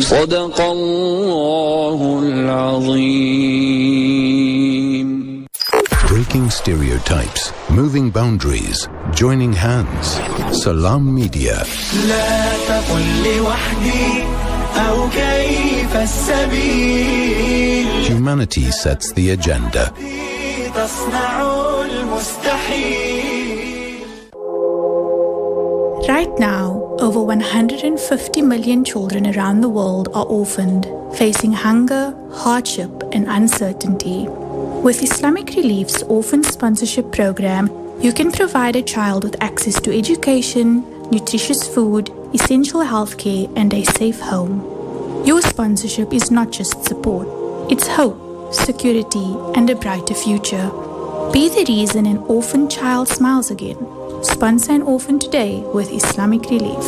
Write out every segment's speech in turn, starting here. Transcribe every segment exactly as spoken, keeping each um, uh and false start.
صدق الله العظيم. Breaking stereotypes, moving boundaries, joining hands. Salam Media. لا تقل لوحدي أو كيف السبيل. Humanity sets the agenda. تصنع المستحيل. Right now, over one hundred fifty million children around the world are orphaned, facing hunger, hardship, and uncertainty. With Islamic Relief's Orphan Sponsorship Program, you can provide a child with access to education, nutritious food, essential healthcare, and a safe home. Your sponsorship is not just support, it's hope, security, and a brighter future. Be the reason an orphan child smiles again. Sponsor an orphan today with Islamic Relief.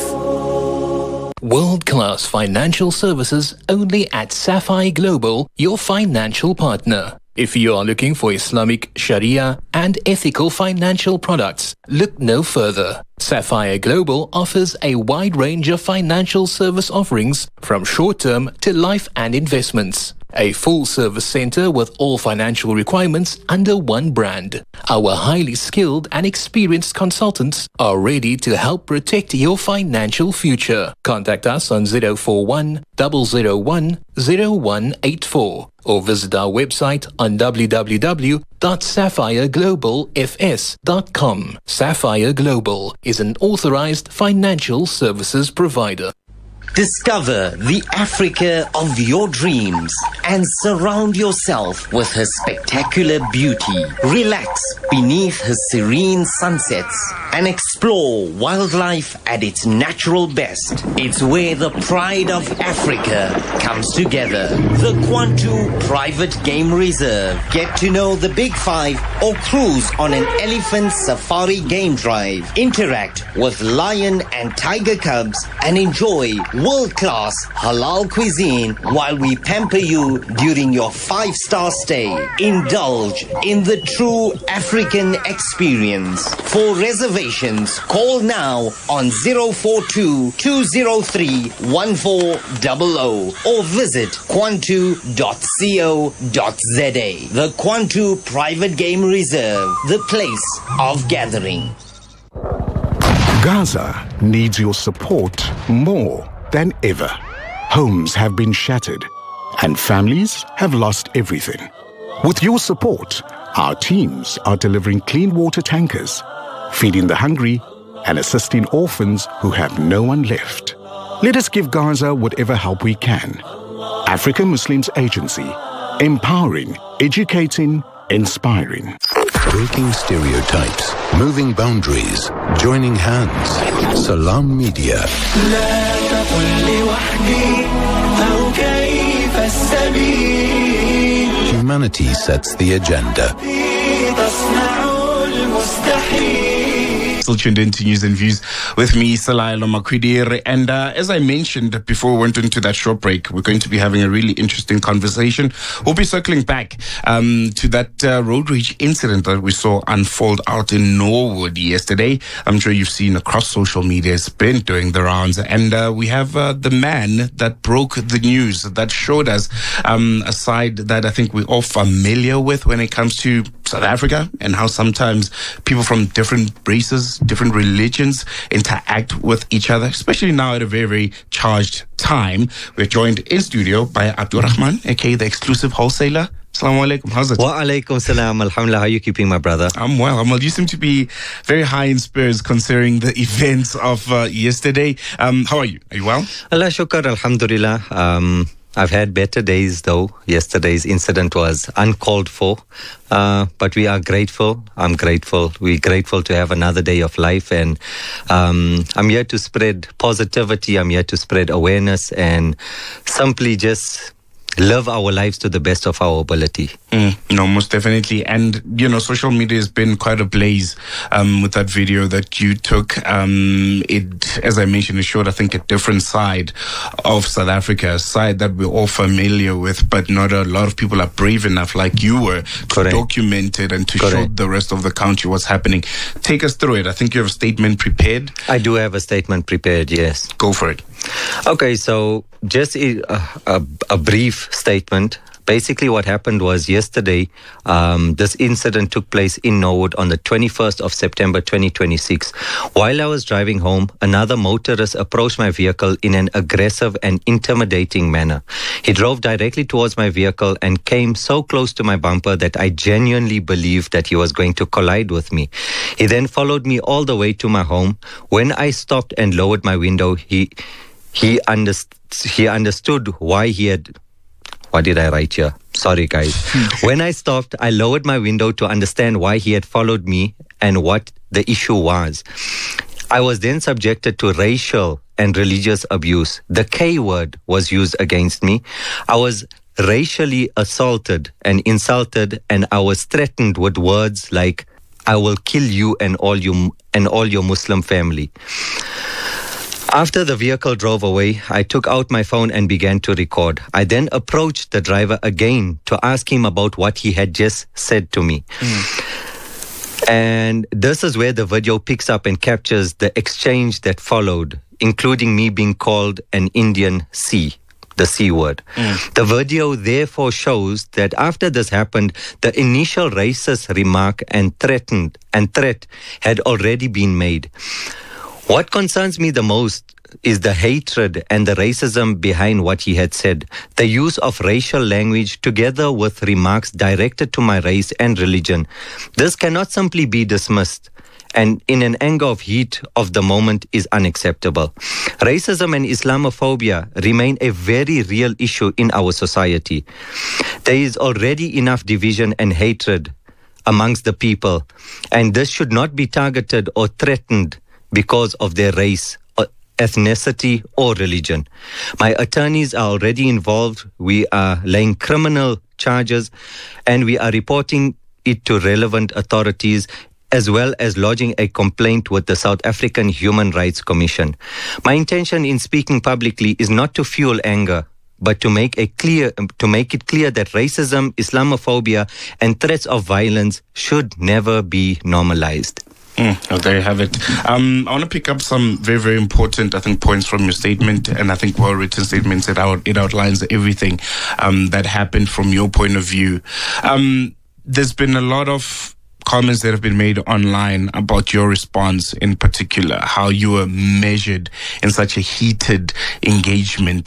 World-class financial services only at Sapphire Global, your financial partner. If you are looking for Islamic Sharia and ethical financial products, look no further. Sapphire Global offers a wide range of financial service offerings from short-term to life and investments. A full-service center with all financial requirements under one brand. Our highly skilled and experienced consultants are ready to help protect your financial future. Contact us on zero four one, zero zero one, zero one eight four or visit our website on w w w dot sapphire global f s dot com. Sapphire Global is an authorized financial services provider. Discover the Africa of your dreams and surround yourself with her spectacular beauty. Relax beneath her serene sunsets and explore wildlife at its natural best. It's where the pride of Africa comes together. The Kwantu Private Game Reserve. Get to know the Big Five or cruise on an elephant safari game drive. Interact with lion and tiger cubs and enjoy world-class halal cuisine while we pamper you during your five-star stay. Indulge in the true African experience. For reservations, call now on zero four two, two zero three, one four zero zero or visit kwantu dot co dot za. The Kwantu Private Game Reserve, the place of gathering. Gaza needs your support more than ever. Homes have been shattered and families have lost everything. With your support, our teams are delivering clean water tankers, feeding the hungry and assisting orphans who have no one left. Let us give Gaza whatever help we can. African Muslims Agency, empowering, educating, inspiring. Breaking stereotypes, moving boundaries, joining hands. Salam Media. لا تقل لوحدي أو كيف السبيل. Humanity sets the agenda. تصنع المستحيل. Still tuned into News and Views with me, Salailo Makwidir. And uh, as I mentioned before we went into that short break, we're going to be having a really interesting conversation. We'll be circling back um, to that uh, road rage incident that we saw unfold out in Norwood yesterday. I'm sure you've seen across social media. It's been doing the rounds. And uh, we have uh, the man that broke the news, that showed us um, a side that I think we're all familiar with when it comes to South Africa and how sometimes people from different races, different religions interact with each other, especially now at a very, very charged time. We're joined in studio by Abdul Rahman, aka the exclusive wholesaler. Assalamu alaikum. How's it? Wa alaikum salam. Alhamdulillah. How are you keeping, my brother? I'm well. I'm well. You seem to be very high in spirits considering the events of uh, yesterday. Um, how are you? Are you well? Allah shukar. Alhamdulillah. Um, I've had better days, though. Yesterday's incident was uncalled for, uh, but we are grateful. I'm grateful. We're grateful to have another day of life, and um, I'm here to spread positivity. I'm here to spread awareness and simply just live our lives to the best of our ability. Mm, no, most definitely. And, you know, social media has been quite ablaze um, with that video that you took. Um, it, as I mentioned, it showed, I think, a different side of South Africa, a side that we're all familiar with, but not a lot of people are brave enough, like you were, to Correct. document it and to Correct. show the rest of the country what's happening. Take us through it. I think you have a statement prepared. I do have a statement prepared, yes. Go for it. Okay, so just a, a, a brief statement. Basically, what happened was yesterday, um, this incident took place in Norwood on the twenty-first of September twenty twenty-six. While I was driving home, another motorist approached my vehicle in an aggressive and intimidating manner. He drove directly towards my vehicle and came so close to my bumper that I genuinely believed that he was going to collide with me. He then followed me all the way to my home. When I stopped and lowered my window, he he, underst- he understood why he had... What did I write here? Sorry, guys. When I stopped, I lowered my window to understand why he had followed me and what the issue was. I was then subjected to racial and religious abuse. The K word was used against me. I was racially assaulted and insulted, and I was threatened with words like, "I will kill you and all you and all your Muslim family." After the vehicle drove away, I took out my phone and began to record. I then approached the driver again to ask him about what he had just said to me. Mm. And this is where the video picks up and captures the exchange that followed, including me being called an Indian C, the C word. Mm. The video therefore shows that after this happened, the initial racist remark and threatened and threat had already been made. What concerns me the most is the hatred and the racism behind what he had said. The use of racial language together with remarks directed to my race and religion. This cannot simply be dismissed, and in an anger of heat of the moment is unacceptable. Racism and Islamophobia remain a very real issue in our society. There is already enough division and hatred amongst the people, and this should not be targeted or threatened because of their race, ethnicity, or religion. My attorneys are already involved. We are laying criminal charges, and we are reporting it to relevant authorities, as well as lodging a complaint with the South African Human Rights Commission. My intention in speaking publicly is not to fuel anger, but to make a clear, to make it clear that racism, Islamophobia, and threats of violence should never be normalized. Mm, oh, there you have it. Um, I want to pick up some very, very important, I think, points from your statement, and I think well-written statements that out, it outlines everything um, that happened from your point of view. Um, there's been a lot of comments that have been made online about your response in particular, how you were measured in such a heated engagement.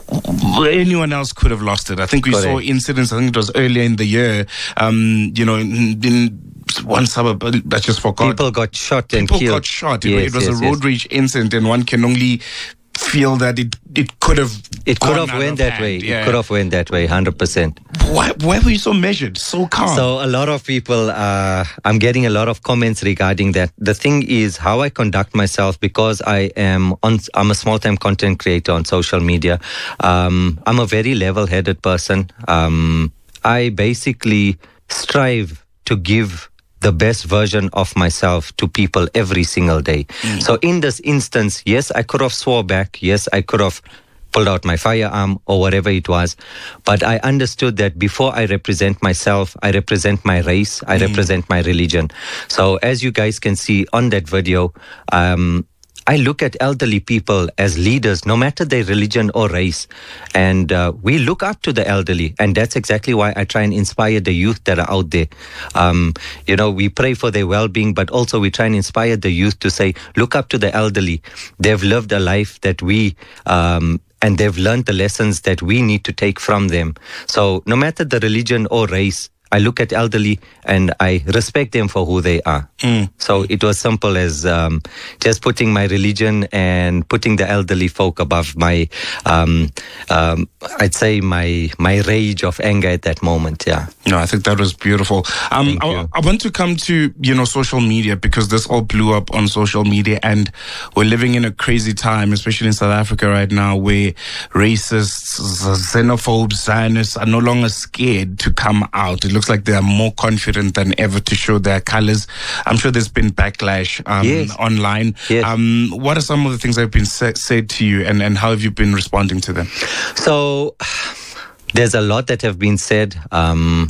Anyone else could have lost it. I think we Correct. saw incidents, I think it was earlier in the year, um, you know, in, in one suburb, I just forgot. People got shot and People killed. got shot. Yes, it was yes, a road yes. rage incident, and one can only feel that it it could have it could have went that hand. way. Yeah. It could have went that way, one hundred percent. Why, why were you so measured, so calm? So a lot of people, uh, I'm getting a lot of comments regarding that. The thing is how I conduct myself, because I am on, I'm a small-time content creator on social media. Um, I'm a very level-headed person. Um, I basically strive to give the best version of myself to people every single day. Mm. So in this instance, yes, I could have swore back. Yes, I could have pulled out my firearm or whatever it was. But I understood that before I represent myself, I represent my race, I mm. represent my religion. So as you guys can see on that video, um, I look at elderly people as leaders, no matter their religion or race. And uh, we look up to the elderly. And that's exactly why I try and inspire the youth that are out there. Um, you know, we pray for their well-being, but also we try and inspire the youth to say, look up to the elderly. They've lived a life that we... Um, and they've learned the lessons that we need to take from them. So no matter the religion or race, I look at elderly and I respect them for who they are. Mm. So it was simple as um, just putting my religion and putting the elderly folk above my, um, um, I'd say my my rage of anger at that moment. Yeah. No, I think that was beautiful. Um, I, I want to come to, you know, social media, because this all blew up on social media, and we're living in a crazy time, especially in South Africa right now, where racists, xenophobes, Zionists are no longer scared to come out. It looks like they are more confident than ever to show their colors. I'm sure there's been backlash um, yes. online. Yes. Um, what are some of the things that have been sa- said to you, and, and how have you been responding to them? So there's a lot that have been said. Um,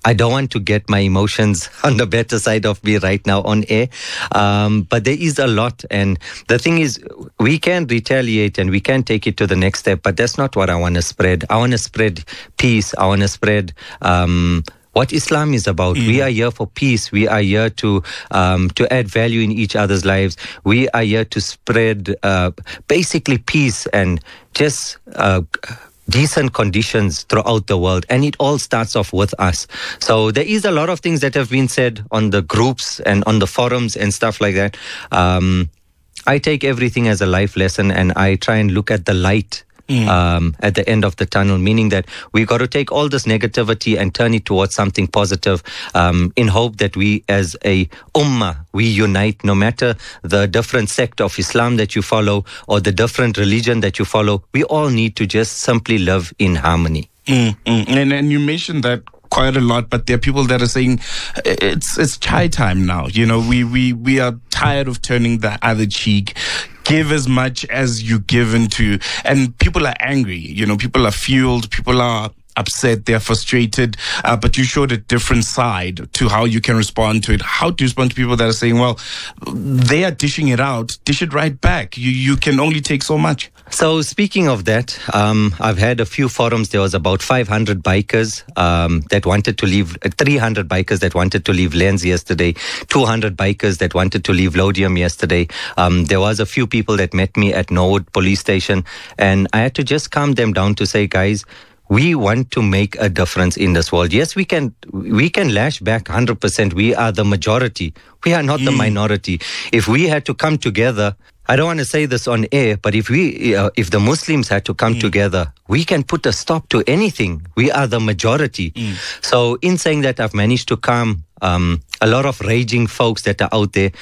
I don't want to get my emotions on the better side of me right now on air. Um, but there is a lot. And the thing is, we can retaliate and we can take it to the next step, but that's not what I want to spread. I want to spread peace. I want to spread um, what Islam is about. Mm. We are here for peace. We are here to um, to add value in each other's lives. We are here to spread uh, basically peace and just uh, decent conditions throughout the world, and it all starts off with us. So there is a lot of things that have been said on the groups and on the forums and stuff like that. Um, I take everything as a life lesson, and I try and look at the light Mm. Um, at the end of the tunnel, meaning that we got to take all this negativity and turn it towards something positive, um, in hope that we as a ummah, we unite, no matter the different sect of Islam that you follow or the different religion that you follow. We all need to just simply live in harmony. Mm, mm. And, and you mentioned that quite a lot, but there are people that are saying it's it's chai time now. You know, we, we, we are tired of turning the other cheek. Give as much as you give into, and people are angry. You know, people are fueled, people are upset, they're frustrated, uh, but you showed a different side to how you can respond to it. How do you respond to people that are saying, well, they are dishing it out, dish it right back. You you can only take so much. So speaking of that, um, I've had a few forums. There was about five hundred bikers um, that wanted to leave, uh, three hundred bikers that wanted to leave Lens yesterday, two hundred bikers that wanted to leave Lodium yesterday. Um, there was a few people that met me at Norwood Police Station, and I had to just calm them down to say, guys, we want to make a difference in this world. Yes, we can we can lash back one hundred percent. We are the majority. We are not mm. the minority. If we had to come together, I don't want to say this on air, but if we, uh, if the Muslims had to come mm. together, we can put a stop to anything. We are the majority. Mm. So in saying that, I've managed to calm um, a lot of raging folks that are out there,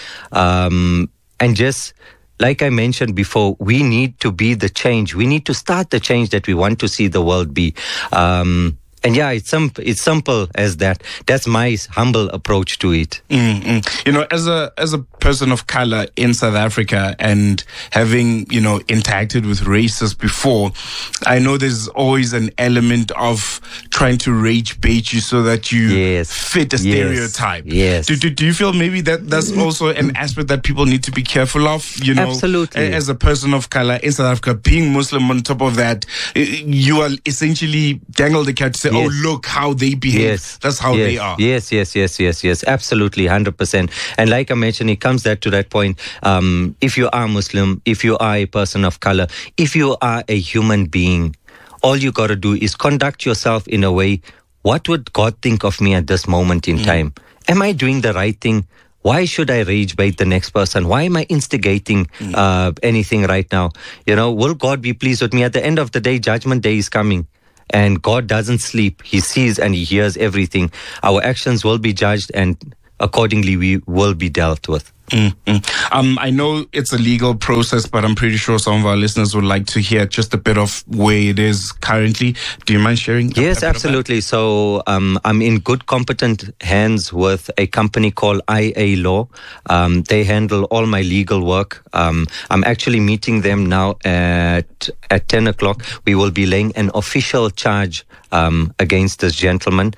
um, and just, like I mentioned before, we need to be the change. We need to start the change that we want to see the world be. Um, and yeah, it's, sim- it's simple as that. That's my humble approach to it. Mm-hmm. You know, as a as a person of color in South Africa and having, you know, interacted with racists before, I know there's always an element of trying to rage bait you so that you yes. fit a yes. stereotype. Yes. Do, do, do you feel maybe that that's also an aspect that people need to be careful of? You know, absolutely. As a person of color in South Africa, being Muslim on top of that, you are essentially dangled the cat to say, yes. oh, look how they behave. Yes. That's how yes. they are. Yes, yes, yes, yes, yes. Absolutely, one hundred percent. And like I mentioned, it comes that to that point. Um, if you are Muslim, if you are a person of color, if you are a human being, all you got to do is conduct yourself in a way, what would God think of me at this moment in mm. time? Am I doing the right thing? Why should I rage bait the next person? Why am I instigating mm. uh, anything right now? You know, will God be pleased with me? At the end of the day, Judgment Day is coming. And God doesn't sleep. He sees and He hears everything. Our actions will be judged, and accordingly we will be dealt with. Mm-hmm. Um, I know it's a legal process, but I'm pretty sure some of our listeners would like to hear just a bit of where it is currently. Do you mind sharing? Yes, absolutely. So um, I'm in good, competent hands with a company called I A Law. Um, they handle all my legal work. Um, I'm actually meeting them now at at ten o'clock. We will be laying an official charge um, against this gentleman,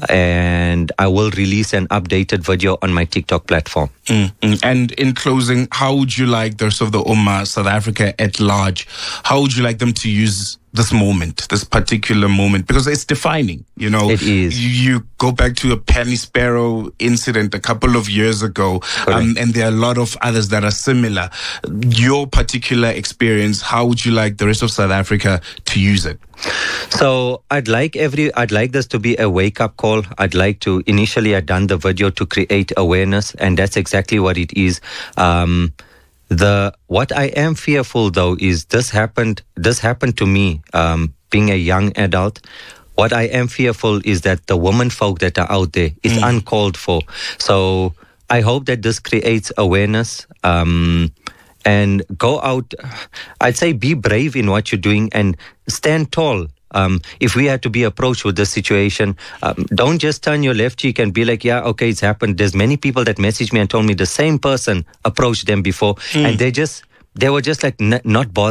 and I will release an updated video on my TikTok platform. Mm-hmm. And in closing, how would you like the rest of the Ummah, South Africa at large, how would you like them to use this moment, this particular moment? Because it's defining, you know. It is. You, you go back to a Penny Sparrow incident a couple of years ago, um, and there are a lot of others that are similar. Your particular experience, how would you like the rest of South Africa to use it? So I'd like every, I'd like this to be a wake-up call. I'd like to, initially I'd done the video to create awareness, and that's exactly what it is. Um, the, what I am fearful though is this happened, this happened to me, um, being a young adult. What I am fearful is that the women folk that are out there is mm. uncalled for. So I hope that this creates awareness, um, and go out. I'd say be brave in what you're doing and stand tall. Um, if we had to be approached with this situation, um, don't just turn your left cheek and be like, yeah, okay, it's happened. There's many people that messaged me and told me the same person approached them before, mm. and they just, they were just like n- not bothered.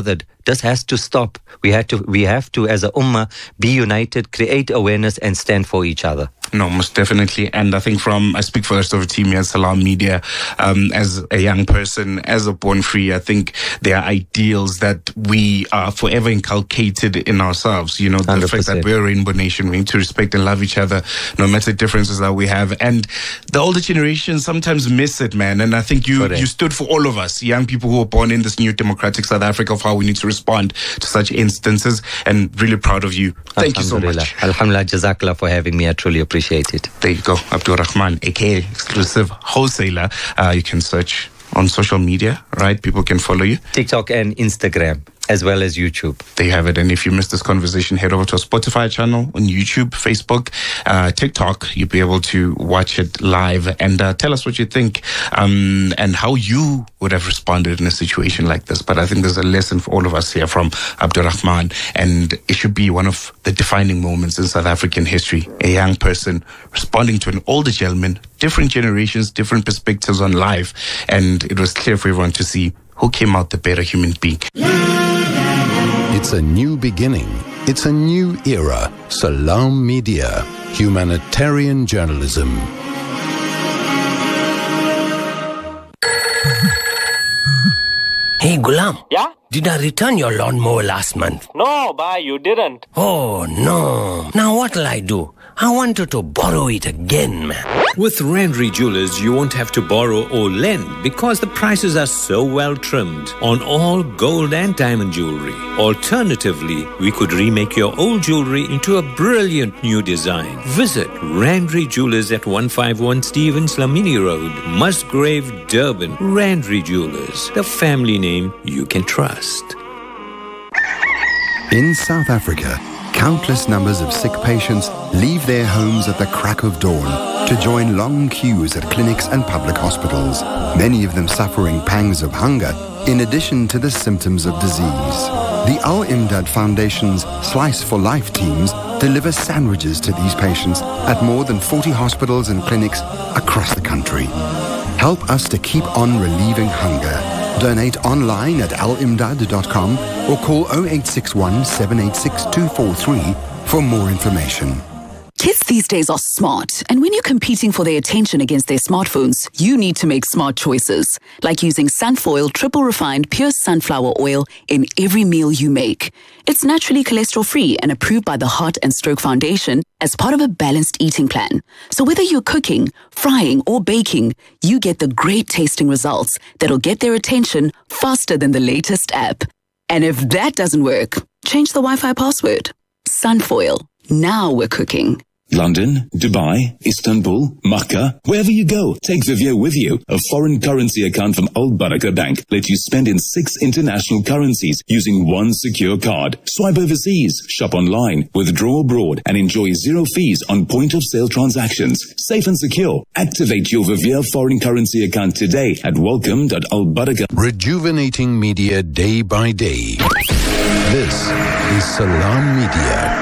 This has to stop. We had to. We have to, as a ummah, be united, create awareness, and stand for each other. No, most definitely. And I think from, I speak for the rest of the team here at Salam Media, um, as a young person, as a born free, I think there are ideals that we are forever inculcated in ourselves. You know, the one hundred percent. fact that we're a rainbow nation, we need to respect and love each other, no matter the differences that we have. And the older generation sometimes miss it, man. And I think you, you stood for all of us, young people who are born in this new democratic South Africa, of how we need to respond to such instances. And really proud of you. Thank you so much. Alhamdulillah, Jazakallah for having me. I truly appreciate it. There you go. Abdul Rahman, aka Exclusive Wholesaler. Uh, you can search on social media, right? People can follow you. TikTok and Instagram, as well as YouTube. There you have it. And if you missed this conversation, head over to our Spotify channel on YouTube, Facebook, uh, TikTok. You'll be able to watch it live and uh, tell us what you think um, and how you would have responded in a situation like this. But I think there's a lesson for all of us here from Abdul Rahman, and it should be one of the defining moments in South African history. A young person responding to an older gentleman, different generations, different perspectives on life. And it was clear for everyone to see who came out the better human being. It's a new beginning. It's a new era. Salam Media. Humanitarian journalism. Hey, Gulam. Yeah? Did I return your lawnmower last month? No, bye, you didn't. Oh, no. Now what'll I do? I wanted to borrow it again, man. With Randry Jewelers, you won't have to borrow or lend because the prices are so well trimmed on all gold and diamond jewelry. Alternatively, we could remake your old jewelry into a brilliant new design. Visit Randry Jewelers at one fifty-one Stevens Lamini Road, Musgrave, Durban. Randry Jewelers, the family name you can trust. In South Africa, countless numbers of sick patients leave their homes at the crack of dawn to join long queues at clinics and public hospitals, many of them suffering pangs of hunger in addition to the symptoms of disease. The Al-Imdad Foundation's Slice for Life teams deliver sandwiches to these patients at more than forty hospitals and clinics across the country. Help us to keep on relieving hunger. Donate online at al imdad dot com or call oh eight six one, seven eight six, two four three for more information. Kids these days are smart, and when you're competing for their attention against their smartphones, you need to make smart choices, like using Sunfoil triple refined pure sunflower oil in every meal you make. It's naturally cholesterol-free and approved by the Heart and Stroke Foundation as part of a balanced eating plan. So whether you're cooking, frying, or baking, you get the great tasting results that'll get their attention faster than the latest app. And if that doesn't work, change the Wi-Fi password. Sunfoil. Now we're cooking. London, Dubai, Istanbul, Makkah, wherever you go, take Vivio with you. A foreign currency account from Al Barakah Bank lets you spend in six international currencies using one secure card. Swipe overseas, shop online, withdraw abroad, and enjoy zero fees on point-of-sale transactions. Safe and secure. Activate your Vivio foreign currency account today at welcome dot al barakah. Rejuvenating media day by day. This is Salam Media.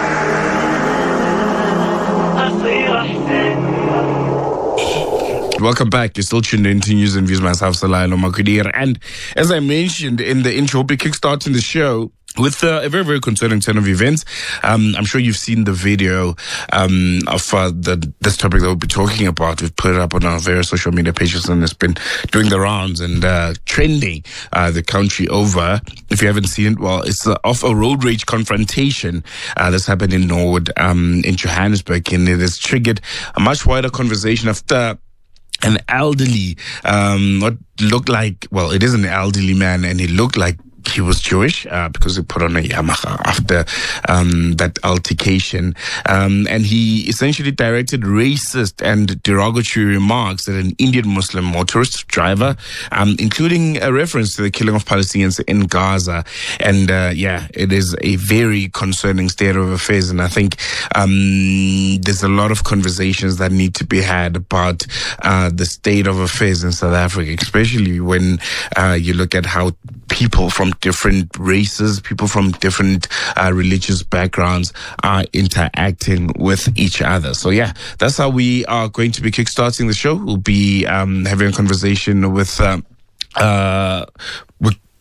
Welcome back. You're still tuned in to News and Views. Myself, Salailo Makudir. And as I mentioned in the intro, we'll be kickstarting the show with uh, a very, very concerning turn of events. Um, I'm sure you've seen the video um, of uh, the, this topic that we'll be talking about. We've put it up on our various social media pages, and it's been doing the rounds and uh, trending uh, the country over. If you haven't seen it, well, it's uh, of a road rage confrontation uh, that's happened in Norwood, um, in Johannesburg, and it has triggered a much wider conversation after an elderly, um, what looked like, well, it is an elderly man, and he looked like he was Jewish, uh, because he put on a yarmulke after um, that altercation. Um, and he essentially directed racist and derogatory remarks at an Indian Muslim motorist driver, um, including a reference to the killing of Palestinians in Gaza. And uh, yeah, it is a very concerning state of affairs. And I think um, there's a lot of conversations that need to be had about uh, the state of affairs in South Africa, especially when uh, you look at how people from different races, people from different uh, religious backgrounds are interacting with each other. So yeah, that's how we are going to be kickstarting the show. We'll be um, having a conversation with uh, uh, with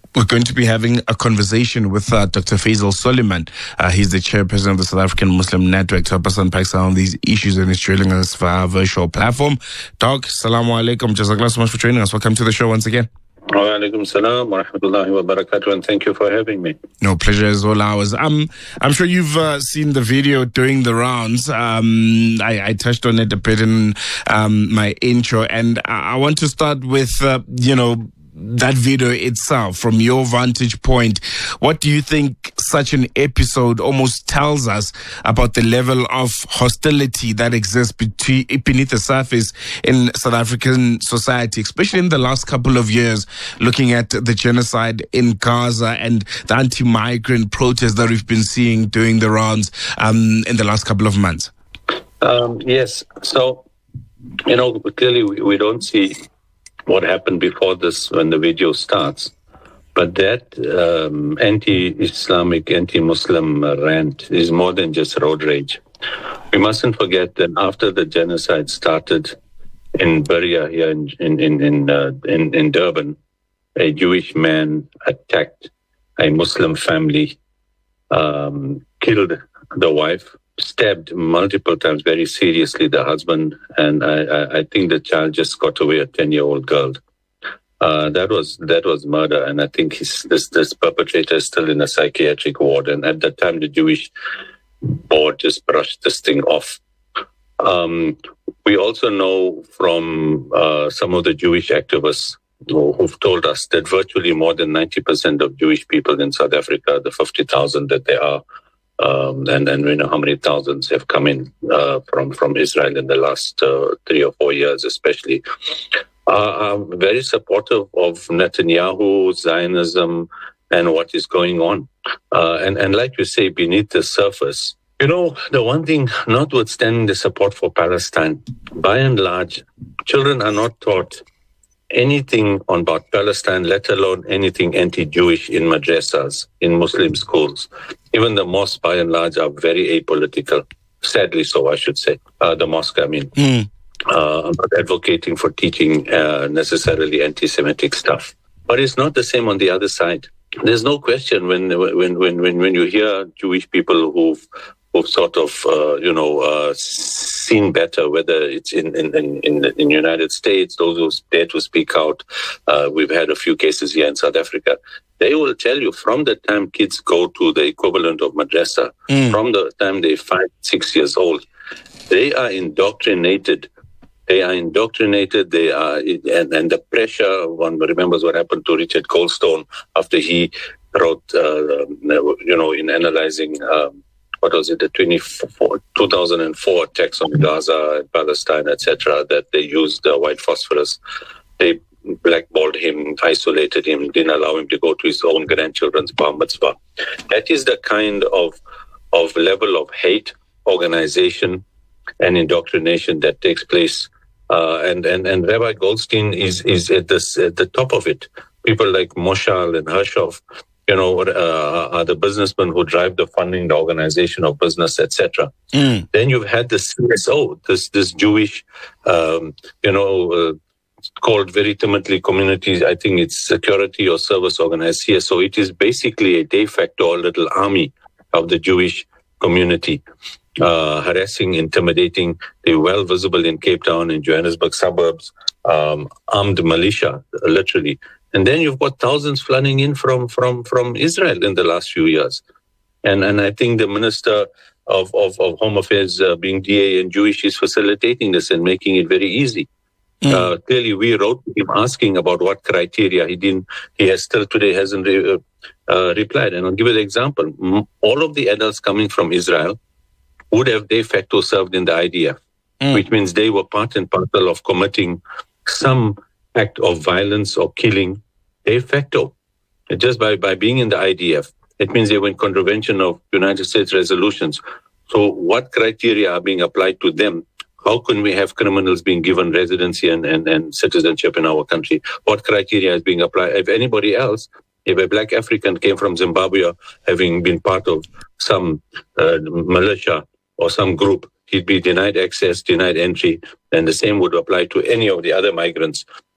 We're going to be having a conversation with uh, Doctor Faisal Soliman. Uh, he's the chairperson of the South African Muslim Network, to help us unpack some of these issues, and he's joining us via our virtual platform. Doc, Assalamu alaikum. Jazakallah so much for joining us. Welcome to the show once again. Wa alaikum salam wa rahmatullahi wa barakatuh, and thank you for having me. No, pleasure is all ours. Um, I'm sure you've uh, seen the video doing the rounds. Um, I, I touched on it a bit in um, my intro, and I, I want to start with, uh, you know, that video itself. From your vantage point, what do you think such an episode almost tells us about the level of hostility that exists between, beneath the surface in South African society, especially in the last couple of years, looking at the genocide in Gaza and the anti-migrant protests that we've been seeing doing the rounds um, in the last couple of months? Um, yes. So, you know, clearly we, we don't see what happened before this when the video starts. But that um, anti-Islamic, anti-Muslim rant is more than just road rage. We mustn't forget that after the genocide started in Berea here in in in in, uh, in, in Durban, a Jewish man attacked a Muslim family, um, killed the wife, stabbed multiple times very seriously the husband, and I, I, I think the child just got away, a ten-year-old girl. Uh, that was that was murder, and I think he's, this this perpetrator is still in a psychiatric ward. And at that time, the Jewish board just brushed this thing off. Um, we also know from uh, some of the Jewish activists who, who've told us that virtually more than ninety percent of Jewish people in South Africa, the fifty thousand that they are, Um, and, and we know how many thousands have come in uh, from, from Israel in the last uh, three or four years, especially, uh, are very supportive of Netanyahu, Zionism, and what is going on. Uh, and, and like you say, beneath the surface, you know, the one thing, notwithstanding the support for Palestine, by and large, children are not taught anything about Palestine, let alone anything anti-Jewish in madrasas, in Muslim schools. Even the mosques, by and large, are very apolitical. Sadly so, I should say. Uh, the mosque, I mean. Mm. Uh, I'm not advocating for teaching uh, necessarily anti-Semitic stuff. But it's not the same on the other side. There's no question when when when when, when you hear Jewish people who've who've sort of, uh, you know, uh, seen better, whether it's in in in in the United States, those who dare to speak out. Uh, we've had a few cases here in South Africa. They will tell you from the time kids go to the equivalent of madrasa, mm. from the time they're five, six years old, they are indoctrinated. They are indoctrinated. They are, and, and the pressure. One remembers what happened to Richard Goldstone after he wrote, uh, you know, in analyzing. Um, What was it, the two thousand four attacks on Gaza and Palestine, et cetera, that they used uh, white phosphorus. They blackballed him, isolated him, didn't allow him to go to his own grandchildren's bar mitzvah. That is the kind of of level of hate, organization, and indoctrination that takes place. Uh, and, and, and Rabbi Goldstein is, is at, this, at the top of it. People like Moshal and Hershov, you know, uh, are the businessmen who drive the funding, the organization of business, et cetera. Mm. Then you've had the C S O, this this Jewish, um, you know, uh, called very timidly community, I think it's security or service organized C S O. It is basically a de facto little army of the Jewish community, uh, harassing, intimidating. They're well visible in Cape Town, in Johannesburg suburbs, um, armed militia, literally. And then you've got thousands flooding in from, from, from Israel in the last few years. And and I think the Minister of, of, of Home Affairs, uh, being D A and Jewish, is facilitating this and making it very easy. Mm. Uh, clearly, we wrote him asking about what criteria. He didn't. He has still today hasn't re, uh, uh, replied. And I'll give you an example. All of the adults coming from Israel would have de facto served in the I D F, mm. which means they were part and parcel of committing some act of violence or killing de facto, just by, by being in the I D F. It means they were in contravention of United States resolutions. So what criteria are being applied to them? How can we have criminals being given residency and, and, and citizenship in our country? What criteria is being applied? If anybody else, if a black African came from Zimbabwe, having been part of some uh, militia or some group, he'd be denied access, denied entry, and the same would apply to any of the other migrants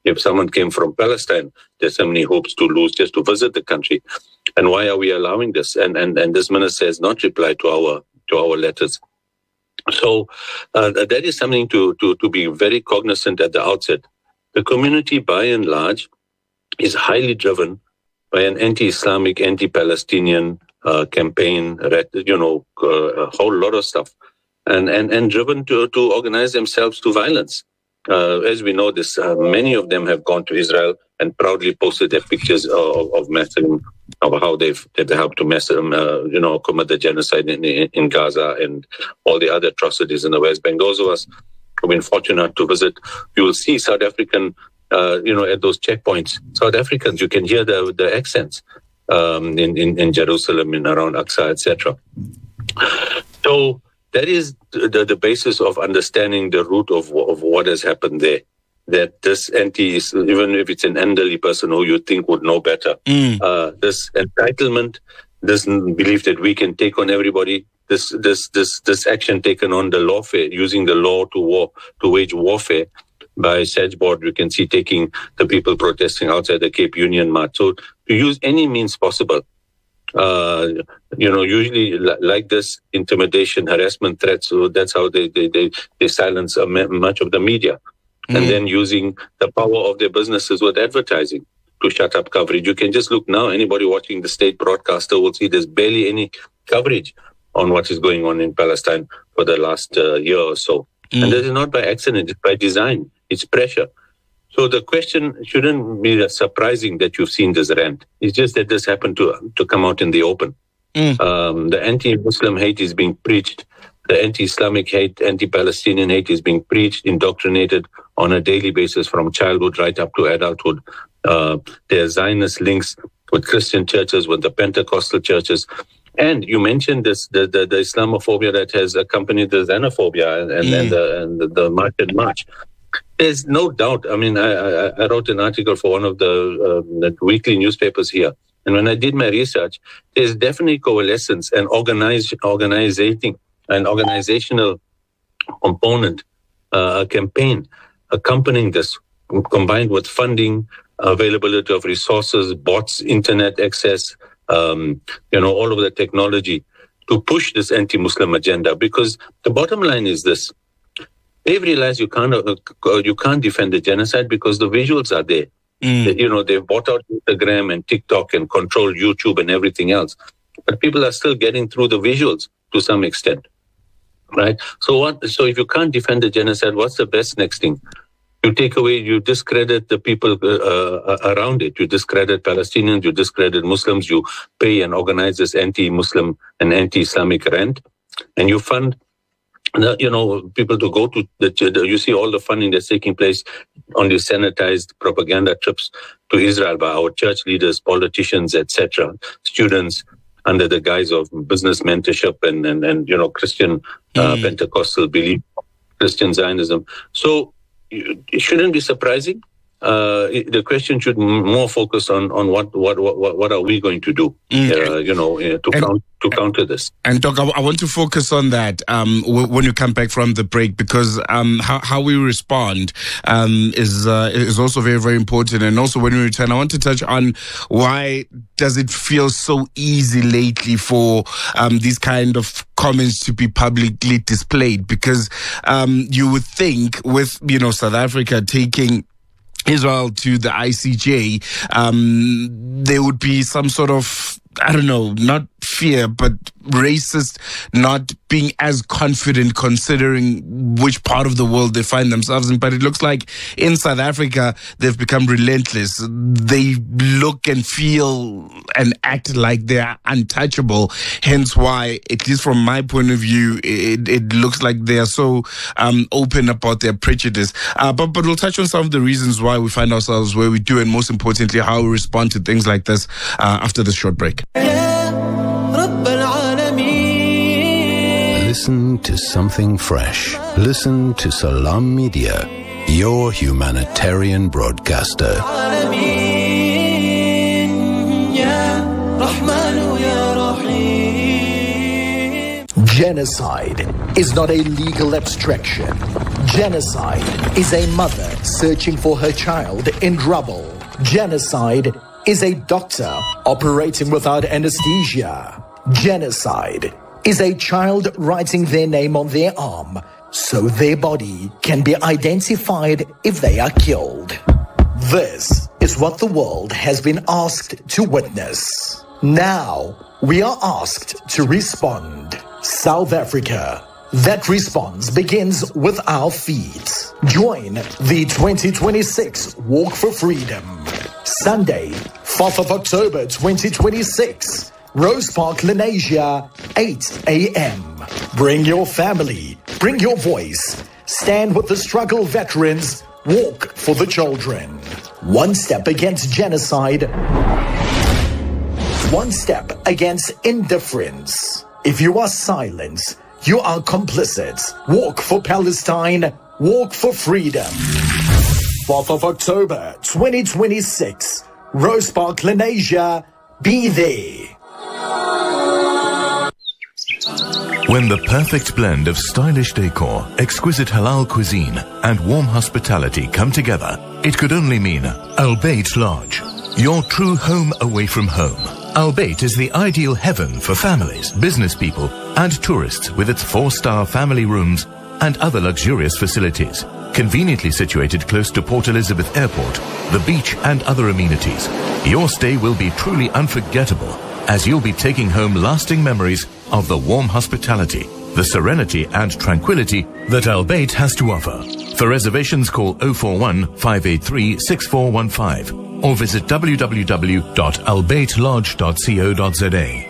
If someone came from Palestine, there's so many hopes to lose just to visit the country. And why are we allowing this? And and, and this minister has not replied to our to our letters. So uh, that is something to, to, to be very cognizant at the outset. The community, by and large, is highly driven by an anti-Islamic, anti-Palestinian uh, campaign, you know, uh, a whole lot of stuff, and and, and driven to, to organize themselves to violence. Uh, as we know, this uh, many of them have gone to Israel and proudly posted their pictures of, of massacre, of how they've, they've helped to massacre, uh, you know, commit the genocide in, in, in Gaza and all the other atrocities in the West Bank. Those of us who've been fortunate to visit, you will see South African, uh, you know, at those checkpoints, South Africans, you can hear the, the accents um, in, in, in Jerusalem and around Aqsa, et cetera. So that is the, the basis of understanding the root of, of what has happened there. That this anti, even if it's an elderly person who you think would know better, mm. uh, this entitlement, this belief that we can take on everybody, this this this this action taken on the lawfare, using the law to war to wage warfare by Sedgeboard, you can see taking the people protesting outside the Cape Union Mart. So to use any means possible. Uh, you know, usually li- like this, intimidation, harassment, threats, so that's how they, they, they, they silence uh, much of the media. Mm. And then using the power of their businesses with advertising to shut up coverage. You can just look now, anybody watching the state broadcaster will see there's barely any coverage on what is going on in Palestine for the last uh, year or so. Mm. And that is not by accident, it's by design, it's pressure. So the question shouldn't be surprising that you've seen this rant. It's just that this happened to to come out in the open. Mm. Um, the anti-Muslim hate is being preached. The anti-Islamic hate, anti-Palestinian hate is being preached, indoctrinated on a daily basis from childhood right up to adulthood. Uh, there are Zionist links with Christian churches, with the Pentecostal churches. And you mentioned this, the, the, the Islamophobia that has accompanied the xenophobia and, and, mm. and, the, and the, the March and March. There's no doubt. I mean, I, I, I wrote an article for one of the, uh, the weekly newspapers here. And when I did my research, there's definitely coalescence and organize, organizing, an organizational component, uh, a campaign accompanying this, combined with funding, availability of resources, bots, internet access, um, you know, all of the technology to push this anti-Muslim agenda. Because the bottom line is this. They've realized you can't uh, you can't defend the genocide because the visuals are there. Mm. You know, they've bought out Instagram and TikTok and controlled YouTube and everything else. But people are still getting through the visuals to some extent, right? So what? So if you can't defend the genocide, what's the best next thing? You take away, you discredit the people uh, uh, around it. You discredit Palestinians, you discredit Muslims, you pay and organize this anti-Muslim and anti-Islamic rant, and you fund you know, people to go to the, you see all the funding that's taking place on these sanitized propaganda trips to Israel by our church leaders, politicians, et cetera, students under the guise of business mentorship and, and, and you know, Christian uh, mm. Pentecostal belief, Christian Zionism. So it shouldn't be surprising. Uh, the question should more focus on, on what, what what what are we going to do, mm. uh, you know, uh, to and, count, to counter this. And Doc, I, I want to focus on that um, w- when you come back from the break, because um, how, how we respond um, is uh, is also very very important. And also when we return, I want to touch on why does it feel so easy lately for um, these kind of comments to be publicly displayed? Because um, you would think with you know South Africa taking Israel to the I C J, um, there would be some sort of, I don't know, not fear, but racist not being as confident considering which part of the world they find themselves in. But it looks like in South Africa, they've become relentless. They look and feel and act like they're untouchable. Hence why, at least from my point of view, it, it looks like they are so um, open about their prejudice. Uh, but, but we'll touch on some of the reasons why we find ourselves where we do, and most importantly, how we respond to things like this uh, after this short break. Listen to something fresh. Listen to Salam Media, your humanitarian broadcaster. Genocide is not a legal abstraction. Genocide is a mother searching for her child in rubble. Genocide is a doctor operating without anesthesia. Genocide is a child writing their name on their arm so their body can be identified if they are killed. This is what the world has been asked to witness. Now we are asked to respond. South Africa. That response begins with our feet. Join the twenty twenty-six Walk for Freedom. Sunday, fourth of October twenty twenty-six. Rose Park, Lenasia, eight a.m. Bring your family. Bring your voice. Stand with the struggle veterans. Walk for the children. One step against genocide. One step against indifference. If you are silent, you are complicit. Walk for Palestine. Walk for freedom. fourth of October twenty twenty-six. Rose Park, Lenasia. Be there. When the perfect blend of stylish decor, exquisite halal cuisine, and warm hospitality come together, it could only mean Al Bayt Lodge, your true home away from home. Al Bayt is the ideal heaven for families, business people, and tourists with its four-star family rooms and other luxurious facilities. Conveniently situated close to Port Elizabeth Airport, the beach, and other amenities, your stay will be truly unforgettable, as you'll be taking home lasting memories of the warm hospitality, the serenity and tranquility that Al Bayt has to offer. For reservations, call oh four one, five eight three, six four one five or visit w w w dot al bayt lodge dot co dot z a.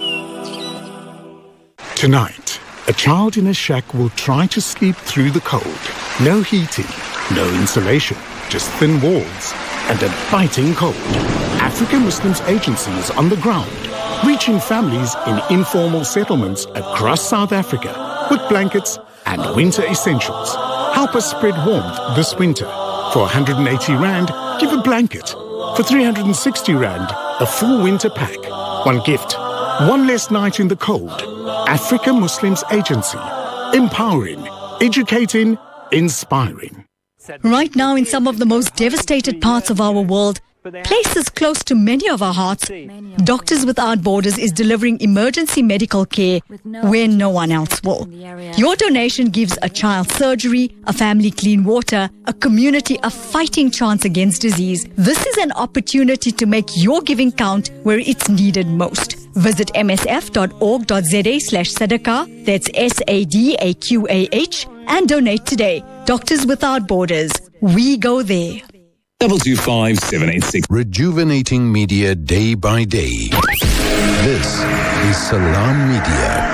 Tonight, a child in a shack will try to sleep through the cold. No heating, no insulation, just thin walls and a biting cold. African Muslims Agency is on the ground, reaching families in informal settlements across South Africa with blankets and winter essentials. Help us spread warmth this winter. For one hundred eighty rand, give a blanket. For three hundred sixty rand, a full winter pack. One gift, one less night in the cold. African Muslims Agency. Empowering, educating, inspiring. Right now, in some of the most devastated parts of our world, places close to many of our hearts, Doctors Without Borders is delivering emergency medical care where no one else will. Your donation gives a child surgery, a family clean water, a community a fighting chance against disease. This is an opportunity to make your giving count where it's needed most. Visit m s f dot org dot z a slash sadaqah, that's S A D A Q A H, and donate today. Doctors Without Borders. We go there. Double two five seven eight six. Rejuvenating media day by day. This is Salam Media.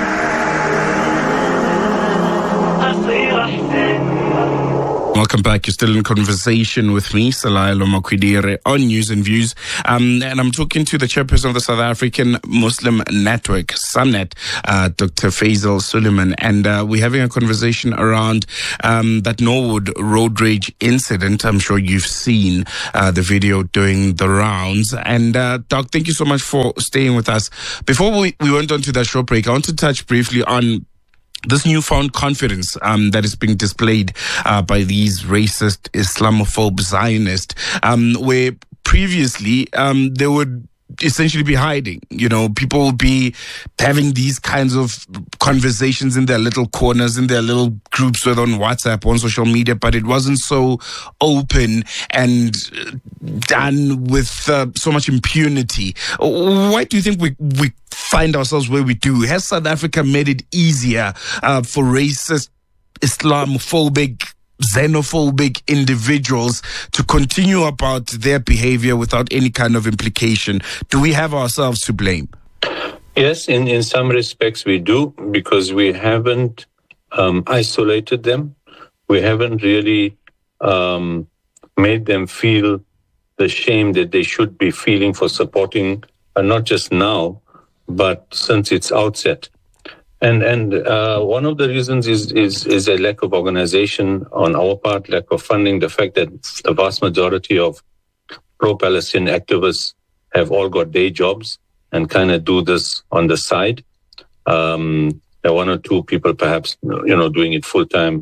Welcome back. You're still in conversation with me, Salailo Makwidire, on News and Views. Um, and I'm talking to the chairperson of the South African Muslim Network, SUMNET, uh, Doctor Faisal Suleiman. And uh, we're having a conversation around um, that Norwood road rage incident. I'm sure you've seen uh, the video doing the rounds. And uh, Doc, thank you so much for staying with us. Before we, we went on to that short break, I want to touch briefly on this newfound confidence um, that is being displayed uh, by these racist, Islamophobe Zionists, um, where previously um, they would essentially be hiding. You know, people will be having these kinds of conversations in their little corners, in their little groups, whether on WhatsApp, on social media, but it wasn't so open and done with uh, so much impunity. Why do you think we we find ourselves where we do? Has South Africa made it easier uh, for racist, Islamophobic, xenophobic individuals to continue about their behavior without any kind of implication? Do we have ourselves to blame? Yes, in, in some respects we do, because we haven't um, isolated them. We haven't really um, made them feel the shame that they should be feeling for supporting, uh, not just now, but since its outset. And and uh, one of the reasons is, is is a lack of organization on our part, lack of funding, the fact that the vast majority of pro-Palestinian activists have all got day jobs and kind of do this on the side. Um, there are one or two people perhaps, you know, doing it full-time,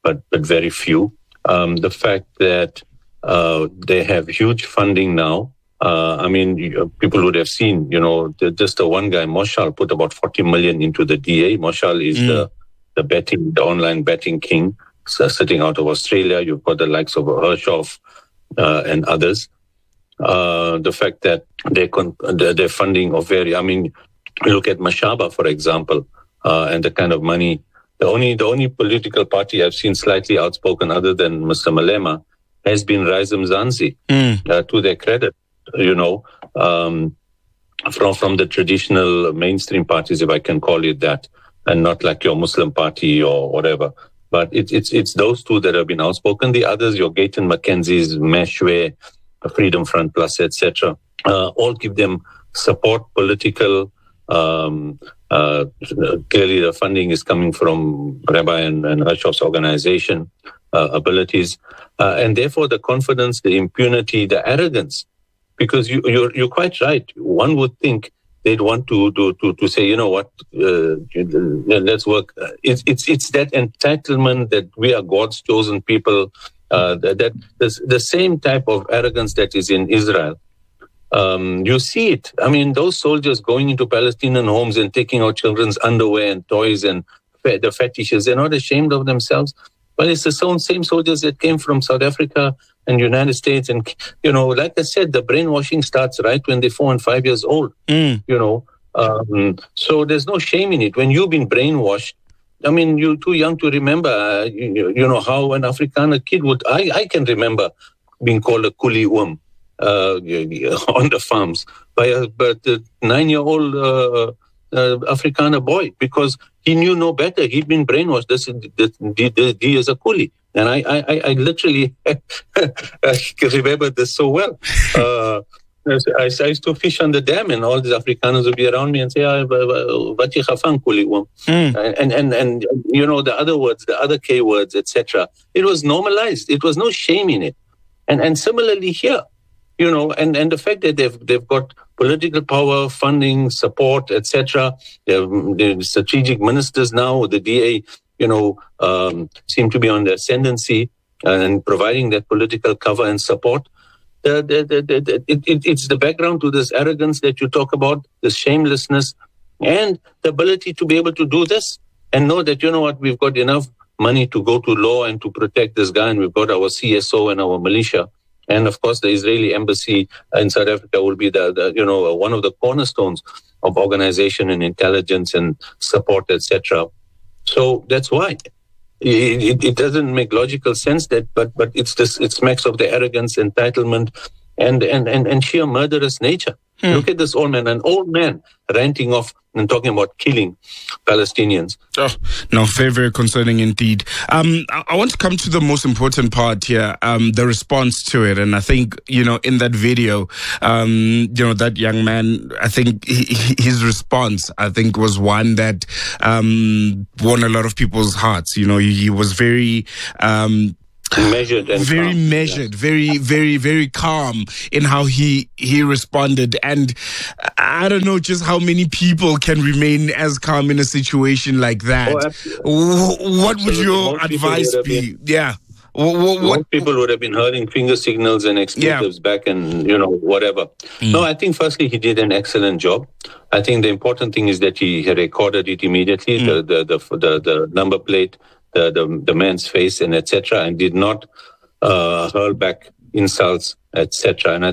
but but very few. Um, the fact that uh, they have huge funding now. Uh, I mean, you, people would have seen, you know, the, just the one guy, Moshal, put about forty million into the D A. Moshal is mm. the the betting, the online betting king, so sitting out of Australia. You've got the likes of Hershoff uh, and others. Uh, the fact that they con- they're funding of very, I mean, look at Mashaba, for example, uh, and the kind of money. The only the only political party I've seen slightly outspoken, other than Mister Malema, has been Raisem Zanzi. Mm. Uh, to their credit, you know, um, from from the traditional mainstream parties, if I can call it that, and not like your Muslim party or whatever. But it, it's it's those two that have been outspoken. The others, your Gayton McKenzie's, Meshwe, Freedom Front Plus, et cetera, uh, all give them support, political. Um, uh, clearly, the funding is coming from Rabbi and, and Hershoff's organization uh, abilities, uh, and therefore the confidence, the impunity, the arrogance. Because you, you're you're quite right. One would think they'd want to to to, to say, you know what, uh, let's work. It's it's it's that entitlement that we are God's chosen people. Uh, that, that the, the same type of arrogance that is in Israel. Um, you see it. I mean, those soldiers going into Palestinian homes and taking out children's underwear and toys and fe- the fetishes, they're not ashamed of themselves. Well, it's the same, same soldiers that came from South Africa and United States. And, you know, like I said, the brainwashing starts right when they're four and five years old, mm. you know. Um, so there's no shame in it. When you've been brainwashed, I mean, you're too young to remember, uh, you, you know, how an Afrikaner kid would... I, I can remember being called a kuli um uh, on the farms by a, but a nine-year-old uh, uh, Afrikaner boy, because he knew no better. He'd been brainwashed. This, this, this, he is a kuli. And I, I, I literally I can remember this so well. Uh, I, I used to fish on the dam, and all these Afrikaners would be around me and say, "What you have fun, kuli um?" And and and you know the other words, the other K words, et cetera. It was normalized. It was no shame in it. And and similarly here, you know, and, and the fact that they've they've got political power, funding, support, et cetera. They're, they're strategic ministers now. The D A, you know, um, seem to be on the ascendancy and providing that political cover and support. The, the, the, the, the, it, it, it's the background to this arrogance that you talk about, this shamelessness, and the ability to be able to do this and know that, you know what, we've got enough money to go to law and to protect this guy, and we've got our C S O and our militia. And of course, the Israeli embassy in South Africa will be the, the you know, one of the cornerstones of organization and intelligence and support, et cetera. So that's why. It, it, it doesn't make logical sense that, but but it's this it smacks of the arrogance, entitlement, and and and, and sheer murderous nature. Hmm. Look at this old man, an old man ranting off and talking about killing Palestinians. Oh, no, very, very concerning indeed. Um, I, I want to come to the most important part here, um, the response to it. And I think, you know, in that video, um, you know, that young man, I think he, his response, I think, was one that um, won a lot of people's hearts. You know, he, he was very... Um, measured and very calm. measured, yeah. very, very, very calm in how he he responded. And I don't know just how many people can remain as calm in a situation like that. Oh, what would your advice be? Been, yeah. What, what, what people would have been hurling finger signals and expletives yeah. back and, you know, whatever. Mm. No, I think firstly he did an excellent job. I think the important thing is that he recorded it immediately, mm. the, the, the, the, the number plate, The, the the man's face and et cetera, and did not uh, hurl back insults, et cetera. And I